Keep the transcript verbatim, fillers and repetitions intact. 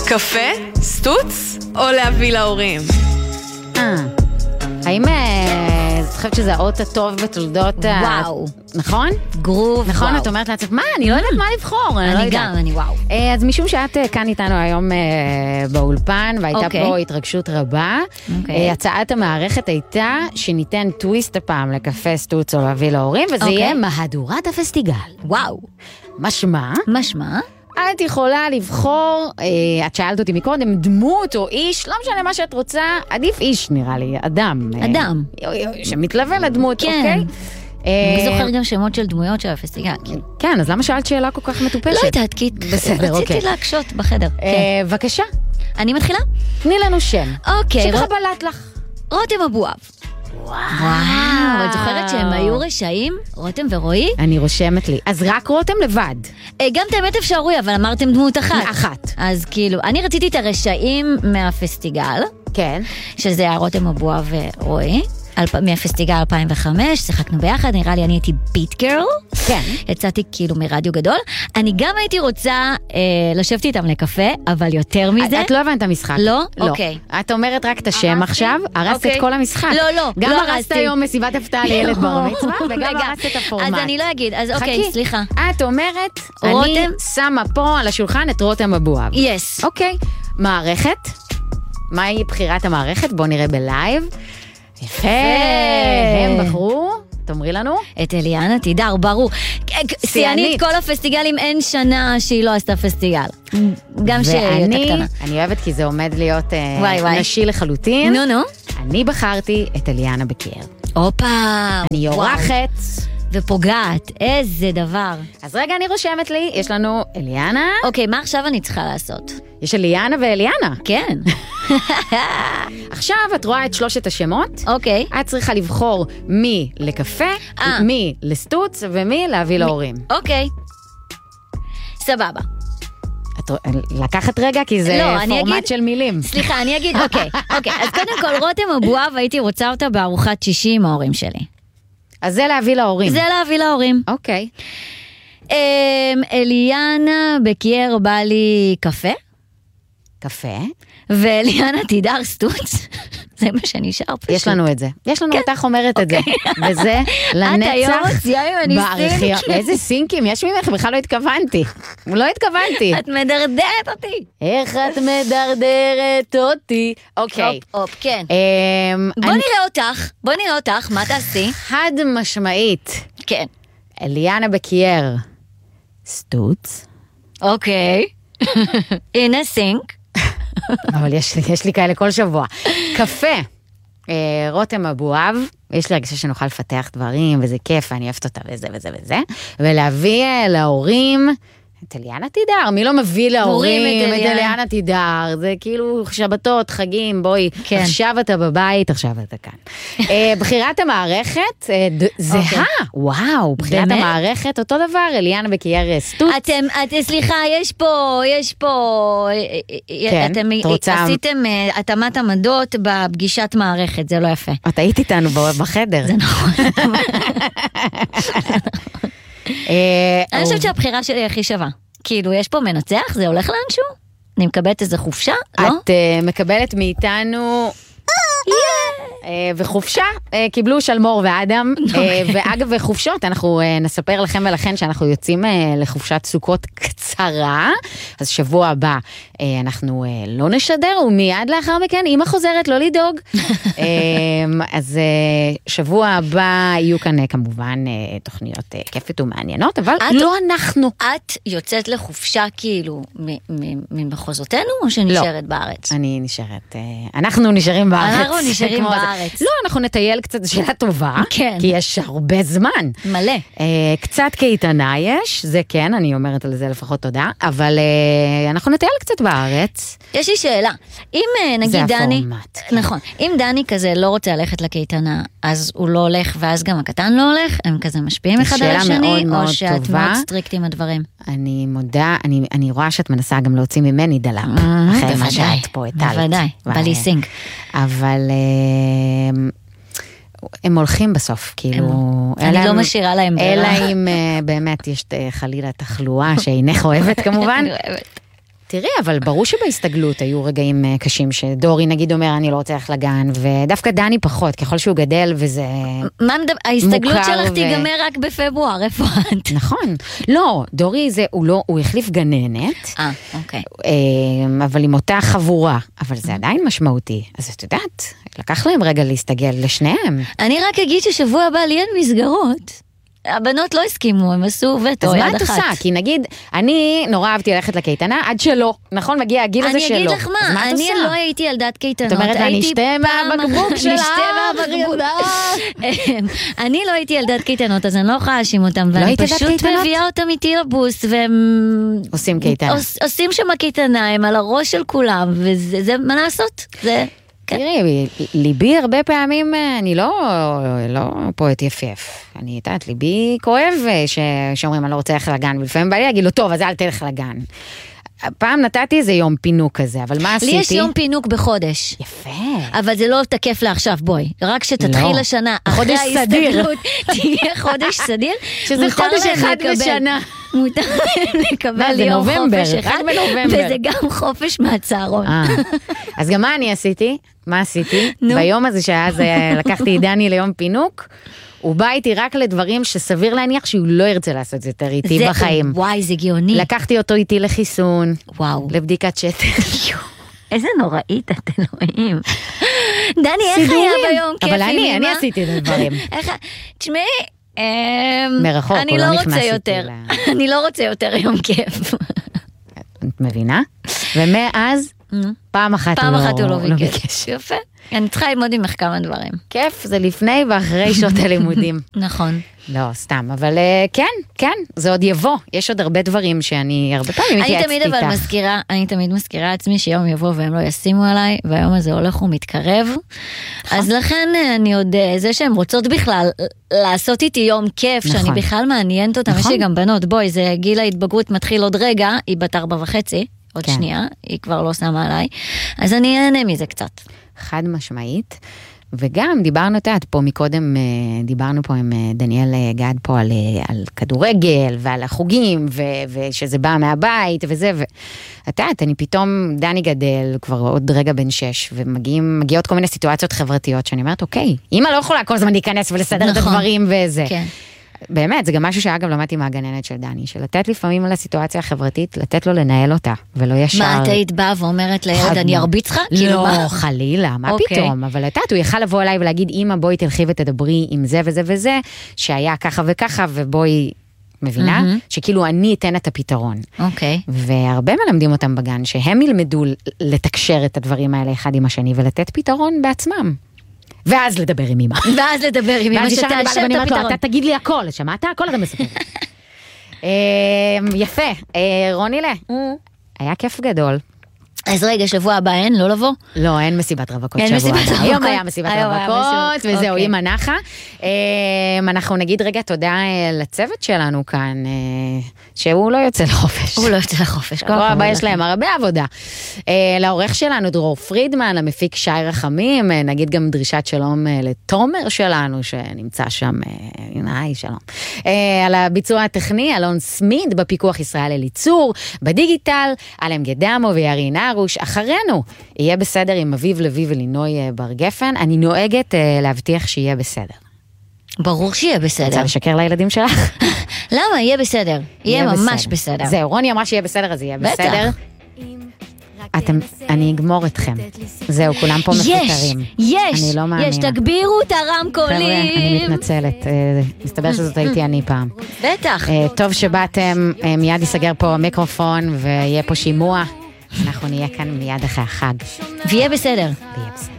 קפה, סטוץ או להביא להורים? אה, האם את חושבת שזה האות הטוב בתולדות... וואו. נכון? גרוב, נכון, וואו. את אומרת לעצמך, מה, אני לא יודעת מה לבחור, אני לא אני יודעת. גם, אני וואו. אז משום שאת כאן איתנו היום באולפן, והייתה אוקיי. פה התרגשות רבה, אוקיי. הצעת המערכת הייתה שניתן טוויסט הפעם לקפה, סטוץ או להביא להורים, וזה אוקיי. יהיה מהדורת הפסטיגל. וואו. משמע? משמע? את יכולה לבחור, אה, את שאלת אותי מקודם, דמות או איש, לא משנה מה שאת רוצה, עדיף איש נראה לי, אדם. אדם. אה, שמתלווה לדמות, כן. אוקיי? אני אה, זוכר גם שמות של דמויות של הפסטיגל. כאילו. כן, אז למה שאלת שאלה כל כך מטופשת? לא יודעת, כי בסדר, אוקיי. רציתי להקשות בחדר. כן. אה, בבקשה, אני מתחילה? תני לנו שם. אוקיי. שככה רו- בלט לך. רותם אבואב. וואו. את זוכרת שהם היו רשעים? רותם ורועי? אני רושמת לי. אז רק רותם לבד. אה, גם את האמת אפשרי, אבל אמרתם דמות אחת. אחת. אז כאילו, אני רציתי את הרשעים מהפסטיגל, כן. שזה היה רותם אבואב ורועי, אלפ... מהפסטיגל אלפיים וחמש, שיחקנו ביחד, נראה לי אני הייתי ביט גרל. כן. יצאתי כאילו מרדיו גדול. אני גם הייתי רוצה אה, לשבת איתם לקפה, אבל יותר מזה... את לא הבנת את המשחק. לא? אוקיי. את אומרת רק את השם עכשיו, הרסת אוקיי. את כל המשחק. לא, לא, גם לא הרסת הרסתי. היום מסיבת הפתעה לילד בר מצווה, וגם רגע, הרסת את הפורמט. אז אני לא אגיד, אז אוקיי, חכי. סליחה. את אומרת, אני רותם? שמה פה על השולחן את רותם אבואב. יס. אוקיי. מערכת? מהי בחירת המערכת? בואו נראה בלייב. יפה. הם בחרו, תאמרי לנו. את אליאנה תידר, ברור. שיאנית כל הפסטיגלים, אין שנה שהיא לא עשתה פסטיגל. גם שהיא הייתה ואני, קטנה. אני אוהבת כי זה עומד להיות אה, וואי, וואי. נשי לחלוטין. נו, נו. אני בחרתי את אליאנה בקיר. הופה. אני וואו. יורחת. ופוגעת, איזה דבר. אז רגע, אני רושמת לי, יש לנו אליאנה, אוקיי, מה עכשיו אני צריכה לעשות? יש אליאנה ואליאנה. כן. עכשיו את רואה את שלושת השמות. אוקיי. את צריכה לבחור מי לקפה, אה. מי לסטוץ ומי להביא להורים. אוקיי. סבבה. את לקחת רגע כי זה לא, אני פורמט אגיד- של מילים. סליחה, אני אגיד, אוקיי. אוקיי, אז קודם כל, רותם אבואב, הייתי רוצה אותה בארוחת שישי עם ההורים שלי. אז זה להביא להורים. זה להביא להורים. אוקיי. אמ, אליאנה בקייר בא לי קפה, קפה. ואליאנה תידר סטוץ. זה מה שנשאר פשוט. יש לנו את זה. יש לנו אותך אומרת את זה. וזה את היום לנצח מוציאה ממני בארכיון. סינקים. איזה סינקים? יש ממך, בכלל לא התכוונתי. לא התכוונתי. את מדרדרת אותי. איך את מדרדרת אותי? אוקיי. הופ, הופ, כן. אמ, בוא אני- נראה אותך, בוא נראה אותך, מה תעשי? חד משמעית. כן. אליאנה בקייר. סטוץ. אוקיי. הנה סינק. אבל יש, יש לי כאלה כל שבוע. קפה. אה, רותם אבואב. יש לי הרגישה שנוכל לפתח דברים, וזה כיף, ואני אוהבת אותה, וזה וזה וזה. ולהביא אה, להורים... את אליאנה תידר, מי לא מביא להורים הורים את את אליאנה. אליאנה תידר, זה כאילו שבתות, חגים, בואי, כן. עכשיו אתה בבית, עכשיו אתה כאן. אה, בחירת המערכת, אה, ד- זהה, אוקיי. וואו, בחירת באמת? המערכת, אותו דבר, אליאנה בקייר אה, סטוץ. אתם, את, סליחה, יש פה, יש פה, כן, אתם את רוצה- עשיתם אה, התאמת עמדות בפגישת מערכת, זה לא יפה. את היית איתנו ב- בחדר. זה נכון. אה, אני חושבת שהבחירה שלי הכי שווה. כאילו, יש פה מנצח, זה הולך לאנשהו? אני מקבלת איזה חופשה? לא? את אה, מקבלת מאיתנו... אה, וחופשה, אה, קיבלו שלמור ואדם, אה, ואגב חופשות, אנחנו אה, נספר לכם ולכן שאנחנו יוצאים אה, לחופשת סוכות קצרה, אז שבוע הבא אה, אנחנו אה, לא נשדר, ומיד לאחר מכן אמא חוזרת, לא לדאוג. אה, אז אה, שבוע הבא יהיו כאן אה, כמובן אה, תוכניות אה, כיפת ומעניינות, אבל את- לא אנחנו. את יוצאת לחופשה כאילו מ- מ- ממחוזותינו, או שנשארת בארץ? אני נשארת, אה, אנחנו נשארים בארץ. אנחנו נשארים כמו זה. בארץ. לא, אנחנו נטייל קצת, זו שאלה טובה, כן. כי יש הרבה זמן. מלא. אה, קצת קייטנה יש, זה כן, אני אומרת על זה לפחות תודה, אבל אה, אנחנו נטייל קצת בארץ. יש לי שאלה, אם אה, נגיד זה דני, הפורמט, כן. נכון, אם דני כזה לא רוצה ללכת לקייטנה, אז הוא לא הולך ואז גם הקטן לא הולך, הם כזה משפיעים אחד על שאלה השני, מאוד מאוד או שאת טובה. מאוד סטריקט עם הדברים? אני מודה, אני, אני רואה שאת מנסה גם להוציא ממני דלם, אה, אחרי מה בוודאי, שאת פה הטלת. בוודאי, בא לי סינק. אבל אה, הם הולכים בסוף, כאילו... אני אלא לא אם- משאירה להם אלא ברירה. אם אה, באמת יש אה, חלילה תחלואה שאינך אוהבת כמובן. אני אוהבת. תראי, אבל ברור שבהסתגלות היו רגעים קשים, שדורי נגיד אומר, אני לא רוצה ללכת לגן, ודווקא דני פחות, ככל שהוא גדל וזה מה מדבר, ההסתגלות שלך ו... תיגמר רק בפברואר, איפה את? נכון. לא, דורי זה, הוא לא, הוא החליף גננת. אה, אוקיי. אבל עם אותה חבורה, אבל זה עדיין משמעותי. אז את יודעת, לקח להם רגע להסתגל לשניהם. אני רק אגיד ששבוע הבא לי אין מסגרות. הבנות לא הסכימו, הם עשו וטו יד אחת. אז מה את אחת. עושה? כי נגיד, אני נורא אהבתי ללכת לקייטנה, עד שלא. נכון, מגיע הגיל הזה שלא. אני אגיד לך מה, מה אני לא הייתי ילדת קייטנות. זאת אומרת, אני אשתה מהבקבוק שלה. אני לא הייתי ילדת קייטנות, אז אני לא יכולה להאשים אותם, ואני פשוט מביאה אותם איתי לבוס, והם... עושים קייטנה. עושים שם קייטנה, הם על הראש של כולם, וזה מה לעשות? זה... תראי, ליבי הרבה פעמים, אני לא, לא פועט יפייף. אני יודעת, ליבי כואב שאומרים, אני לא רוצה ללכת לגן, ולפעמים בא לי להגיד לו, טוב, אז אל תלך לגן. פעם נתתי איזה יום פינוק כזה, אבל מה עשיתי? לי יש יום פינוק בחודש. יפה. אבל זה לא תקף לעכשיו, בואי. רק שתתחיל השנה, אחרי ההסתגלות, תהיה חודש סדיר. שזה חודש אחד בשנה. מותר לקבל יום חופש אחד, וזה גם חופש מהצהרון. אז גם מה אני עשיתי? מה עשיתי? ביום הזה שאז לקחתי דני ליום פינוק, הוא בא איתי רק לדברים שסביר להניח שהוא לא ירצה לעשות יותר איתי בחיים. וואי, זה גאוני. לקחתי אותו איתי לחיסון, וואו. לבדיקת שתן. איזה נוראית את אלוהים. דני, איך היה ביום כיף? אבל אני, אני עשיתי את הדברים. תשמעי, מרחוק, הוא לא נכנס איתי. אני לא רוצה יותר יום כיף. את מבינה? ומאז, פעם אחת הוא לא ביקש. יפה. אני צריכה ללמוד ממך כמה דברים. כיף, זה לפני ואחרי שעות הלימודים. נכון. לא, סתם, אבל כן, כן, זה עוד יבוא. יש עוד הרבה דברים שאני הרבה פעמים מתייעצתי איתך. אני תמיד אבל מזכירה, אני תמיד מזכירה עצמי שיום יבוא והם לא ישימו עליי, והיום הזה הולך ומתקרב. אז לכן אני עוד, זה שהן רוצות בכלל לעשות איתי יום כיף, שאני בכלל מעניינת אותם, יש לי גם בנות, בואי, זה גיל ההתבגרות מתחיל עוד רגע, היא בת ארבע וחצי, עוד שנייה, היא כבר לא שמה עליי, אז אני אענה מזה קצת. חד משמעית, וגם דיברנו את פה מקודם, דיברנו פה עם דניאל גד פה על, על כדורגל ועל החוגים, ו, ושזה בא מהבית וזה, ואת יודעת, אני פתאום, דני גדל כבר עוד רגע בן שש, ומגיעות כל מיני סיטואציות חברתיות, שאני אומרת, אוקיי, אמא לא יכולה כל הזמן להיכנס ולסדר נכון. את הדברים וזה. כן. באמת, זה גם משהו שאגב למדתי מהגננת של דני, שלתת לפעמים על הסיטואציה החברתית, לתת לו לנהל אותה, ולא ישר... מה, את היית באה ואומרת לילד, אני ארביץ לך? לא, חלילה, מה פתאום? אבל את יודעת, הוא יכל לבוא אליי ולהגיד, אמא, בואי תלכי ותדברי עם זה וזה וזה, שהיה ככה וככה, ובואי, מבינה? שכאילו אני אתן את הפתרון. אוקיי. והרבה מלמדים אותם בגן, שהם ילמדו לתקשר את הדברים האלה אחד עם השני, ולתת פתרון בעצמם. ואז לדבר עם אמא. ואז לדבר עם אמא שתאשר את הפתרון. אתה תגיד לי הכל, שמעת הכל אתה מספר. יפה, רונילה, היה כיף גדול. אז רגע, שבוע הבא אין, לא לבוא? לא, אין מסיבת רווקות שבוע הבא. היום היה מסיבת רווקות, וזהו, עם הנחה. אנחנו נגיד רגע תודה לצוות שלנו כאן, שהוא לא יוצא לחופש. הוא לא יוצא לחופש. שבוע הבא יש להם הרבה עבודה. לעורך שלנו, דרור פרידמן, למפיק שי רחמים, נגיד גם דרישת שלום לתומר שלנו, שנמצא שם, היי, שלום. על הביצוע הטכני, אלון סמיד, בפיקוח ישראל אליצור, בדיגיטל, אלם גדמו וירי נרוש, אחרינו, יהיה בסדר עם אביב לוי ולינוי בר גפן, אני נוהגת להבטיח שיהיה בסדר. ברור שיהיה בסדר. רוצה לשקר לילדים שלך? למה? יהיה בסדר. יהיה ממש בסדר. זהו, רוני אמרה שיהיה בסדר, אז יהיה בסדר. אתם, אני אגמור אתכם. זהו, כולם פה מפותרים. יש, יש, יש, תגבירו את הרמקולים. אני מתנצלת, מסתבר שזאת הייתי אני פעם. בטח. טוב שבאתם, מיד ייסגר פה המיקרופון, ויהיה פה שימוע. אנחנו נהיה כאן מיד אחרי החג. ויהיה בסדר. ויהיה בסדר.